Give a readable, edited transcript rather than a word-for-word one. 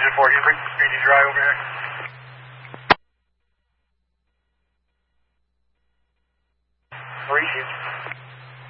engine 4, can you bring the speedy dry over here? Three sheets.